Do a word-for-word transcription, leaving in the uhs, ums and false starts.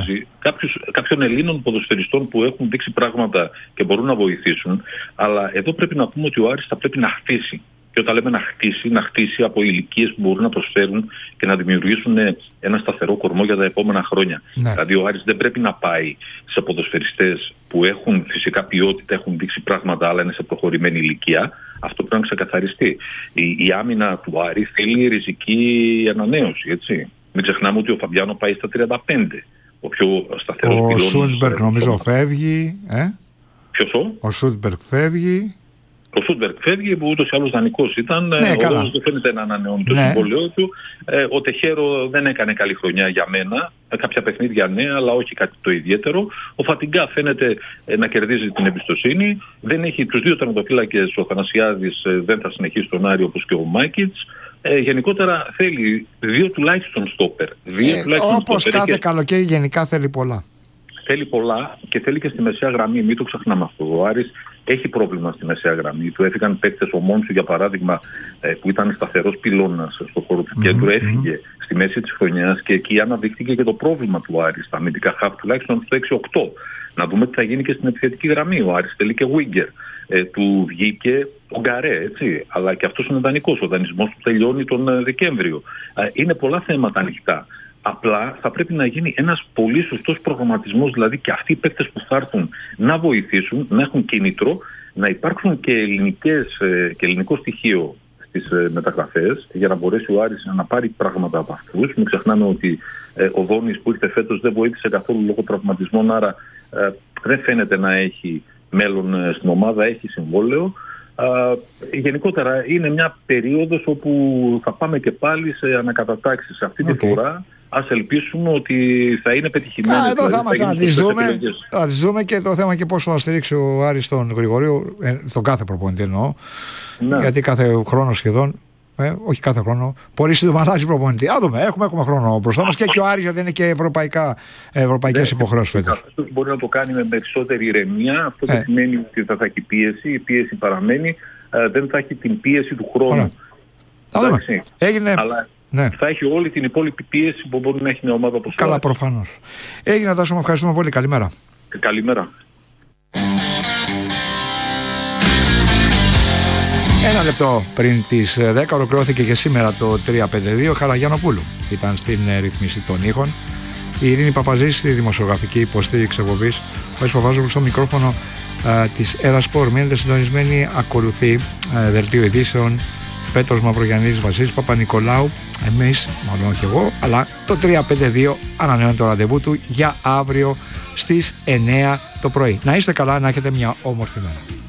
γνωρίζει κάποιους, κάποιων Ελλήνων ποδοσφαιριστών που έχουν δείξει πράγματα και μπορούν να βοηθήσουν. Αλλά εδώ πρέπει να πούμε ότι ο Άρης θα πρέπει να χτίσει. Και όταν λέμε να χτίσει, να χτίσει από ηλικίες που μπορούν να προσφέρουν και να δημιουργήσουν ένα σταθερό κορμό για τα επόμενα χρόνια. Ναι. Δηλαδή, ο Άρης δεν πρέπει να πάει σε ποδοσφαιριστές που έχουν φυσικά ποιότητα, έχουν δείξει πράγματα, αλλά είναι σε προχωρημένη ηλικία. Αυτό πρέπει να ξεκαθαριστεί. Η, η άμυνα του Άρη θέλει ριζική ανανέωση, έτσι. Μην ξεχνάμε ότι ο Φαμπιάνο πάει στα τριάντα πέντε. Ο πιο σταθερός πυλώνας. Ο Σούντμπεργκ νομίζω φεύγει. Ε? Ποιος ο? Ο Σούντμπεργκ φεύγει. Ο Σούντμπεργκ φεύγει, που ούτως ή άλλως δανεικός ήταν. Ναι, ο Ρόζος δεν φαίνεται να ανανεώνει το ναι. συμβόλαιό του. Ε, ο Τεχέρο δεν έκανε καλή χρονιά για μένα. Ε, κάποια παιχνίδια ναι, αλλά όχι κάτι το ιδιαίτερο. Ο Φατιγκά φαίνεται ε, να κερδίζει την εμπιστοσύνη. Δεν έχει τους δύο τερματοφύλακες. Ο Θανασιάδης ε, δεν θα συνεχίσει τον Άρη όπως και ο Μάκιτς. Ε, γενικότερα θέλει δύο τουλάχιστον στόπερ. Ε, όπως κάθε και... καλοκαίρι γενικά θέλει πολλά. Θέλει πολλά και θέλει και στη μεσαία γραμμή. Μην το ξεχνάμε αυτό. Ο Άρης έχει πρόβλημα στη μεσαία γραμμή. Του έφυγαν παίκτες, ο Μόντσου για παράδειγμα, που ήταν σταθερός πυλώνας στον χώρο του mm-hmm. κέντρου, έφυγε mm-hmm. στη μέση της χρονιάς και εκεί αναδείχθηκε και το πρόβλημα του Άρη στα αμυντικά χαφ, τουλάχιστον στο έξι οκτώ. Να δούμε τι θα γίνει και στην επιθετική γραμμή. Ο Άρης θέλει και winger. Ε, του βγήκε ο Γκαρέ, έτσι. Αλλά και αυτός είναι δανεικός. Ο δανεισμός του τελειώνει τον Δεκέμβριο. Ε, είναι πολλά θέματα ανοιχτά. Απλά θα πρέπει να γίνει ένας πολύ σωστός προγραμματισμός, δηλαδή και αυτοί οι παίκτες που θα έρθουν να βοηθήσουν, να έχουν κίνητρο, να υπάρξουν και, ελληνικές, και ελληνικό στοιχείο στις μεταγραφές, για να μπορέσει ο Άρης να πάρει πράγματα από αυτούς. Μην ξεχνάμε ότι ε, ο Δόνης που ήρθε φέτος δεν βοήθησε καθόλου λόγω τραυματισμών, άρα ε, δεν φαίνεται να έχει μέλλον στην ομάδα, έχει συμβόλαιο. Uh, γενικότερα είναι μια περίοδος όπου θα πάμε και πάλι σε ανακατατάξεις. Αυτή okay. τη φορά ας ελπίσουμε ότι θα είναι πετυχημένη. Ah, εδώ θα μας θα τις δούμε, θα τις δούμε και το θέμα και πόσο θα στηρίξει ο Άρης τον Γρηγορίου, ε, τον κάθε προπονητή εννοώ, ναι. γιατί κάθε χρόνο σχεδόν, ε, όχι κάθε χρόνο, πολύ σύντομα αλλάζει προπονητή. Α, δούμε, έχουμε, έχουμε χρόνο μπροστά μας και, και ο Άρης γιατί είναι και ευρωπαϊκά, ευρωπαϊκές ναι, υποχρεώσεις φέτος. Αυτό μπορεί να το κάνει με περισσότερη ηρεμία, αυτό δεν ε. σημαίνει ότι θα, θα έχει πίεση, η πίεση παραμένει, ε, δεν θα έχει την πίεση του χρόνου. Α, δούμε. Έγινε... Αλλά... Ναι. θα έχει όλη την υπόλοιπη πίεση που μπορεί να έχει μια ομάδα όπως καλά, προφανώς. Έγινε, Τάσο, με ευχαριστούμε πολύ. Καλημέρα. Καλημέρα. Ένα λεπτό πριν τις δέκα ολοκληρώθηκε και σήμερα το τρία πέντε δύο. Χαραγιανοπούλου ήταν στην ρυθμίση των ήχων. Η Ειρήνη Παπαζή στη δημοσιογραφική υποστήριξη εκπομπής. Ο Έσπα Παπάζογλου στο μικρόφωνο α, της Ερασπορ. Μείνετε συντονισμένοι. Ακολουθεί α, δελτίο ειδήσεων. Πέτρος Μαυρογιαννής, Βασίλης Παπα-Νικολάου, εμείς, μάλλον όχι εγώ, αλλά το τρία πέντε δύο ανανεώνει το ραντεβού του για αύριο στις εννιά το πρωί. Να είστε καλά, να έχετε μια όμορφη μέρα.